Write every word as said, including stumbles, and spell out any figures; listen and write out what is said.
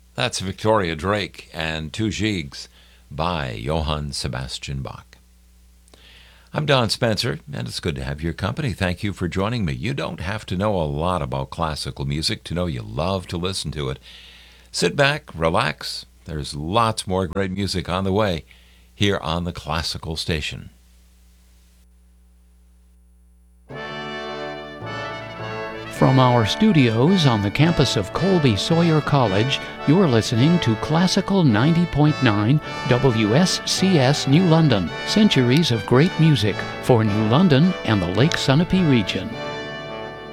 That's Victoria Drake and Two Gigs by Johann Sebastian Bach. I'm Don Spencer, and it's good to have your company. Thank you for joining me. You don't have to know a lot about classical music to know you love to listen to it. Sit back, relax. There's lots more great music on the way here on the Classical Station. From our studios on the campus of Colby Sawyer College, you're listening to Classical ninety point nine W S C S New London, centuries of great music for New London and the Lake Sunapee region.